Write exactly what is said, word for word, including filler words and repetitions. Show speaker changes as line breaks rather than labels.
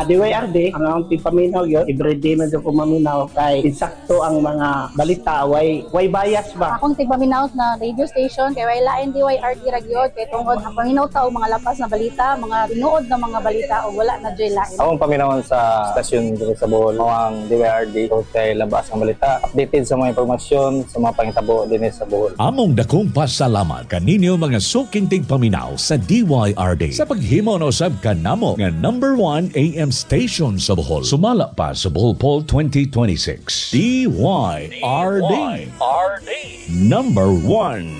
Ah, D Y R D, ang akong tipaminaw yun, everyday na ko maminaw kay insakto ang mga balita, way, way bias ba?
Akong tigpaminaw na radio station kay way lain D Y R D ragyod kay tungod ang paminaw ta og mga lapas na balita, mga tinuod na mga balita o wala na joy lain.
Akong paminawon sa stasyon dito sa Bohol, ang D Y R D o kay labas ang balita, updated sa mga impormasyon sa mga pangitabo din sa Bohol.
Among dakong pasalamat kaninyo mga suking tigpaminaw sa D Y R D sa paghimo na usab kanamo nga number one A M station sa Bohol. Sumala pa sa Bohol Poll twenty twenty-six. D Y R D. Number one.